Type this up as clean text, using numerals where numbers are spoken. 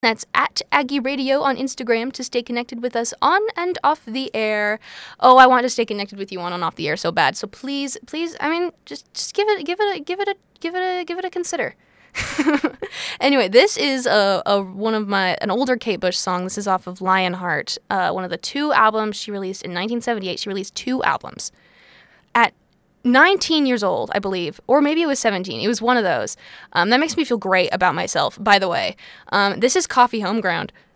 That's at Aggie Radio on Instagram to stay connected with us on and off the air. Oh, I want to stay connected with you on and off the air so bad. So please, I mean, just give it a consider. Anyway, this is an older Kate Bush song. This is off of Lionheart, one of the 2 albums she released in 1978. She released 2 albums at 19 years old, I believe, or maybe it was 17. It was one of those. That makes me feel great about myself, by the way. This is Coffee Homeground.